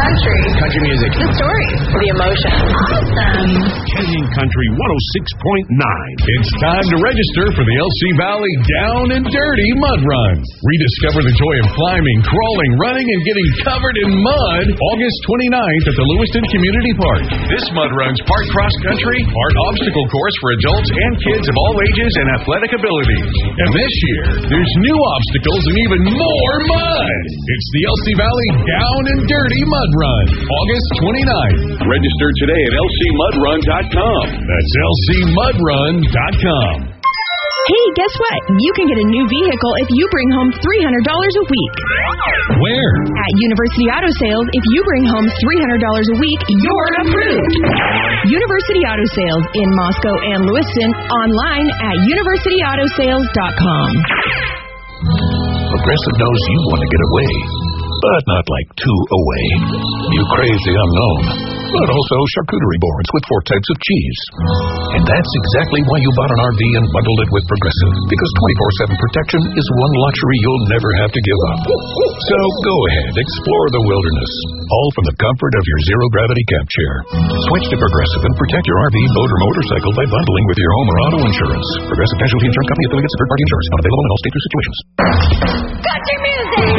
country. Country music. The stories. The emotion. Awesome. Canyon Country 106.9. It's time to register for the LC Valley Down and Dirty Mud Run. Rediscover the joy of climbing, crawling, running, and getting covered in mud August 29th at the Lewiston Community Park. This mud run's part cross-country, part obstacle course for adults and kids of all ages and athletic abilities. And this year, there's new obstacles and even more mud. It's the LC Valley Down and Dirty Mud Run, August 29th. Register today at lcmudrun.com. That's lcmudrun.com. Hey, guess what? You can get a new vehicle if you bring home $300 a week. Where? At University Auto Sales, if you bring home $300 a week, you're approved. University Auto Sales in Moscow and Lewiston, online at universityautosales.com. Progressive knows you want to get away, but not like too away. You crave the unknown, but also charcuterie boards with 4 types of cheese. And that's exactly why you bought an RV and bundled it with Progressive, because 24/7 protection is one luxury you'll never have to give up. So go ahead, explore the wilderness, all from the comfort of your zero-gravity camp chair. Switch to Progressive and protect your RV, boat, or motorcycle by bundling with your home or auto insurance. Progressive Casualty Insurance Company, affiliates of third-party insurance, not available in all states or situations. Country music.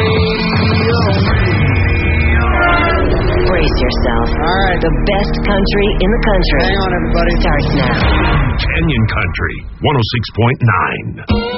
Brace yourself. All right. The best country in the country. Hang on, everybody. Starts now. Canyon Country 106.9.